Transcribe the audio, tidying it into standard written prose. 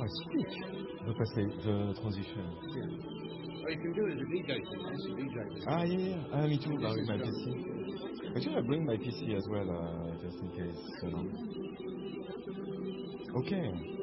I speak. The transition. Oh, you can do it as a DJ thing. It's a DJ thing. Yeah. Me too. With my PC. Actually, I bring my PC as well, just in case. Okay.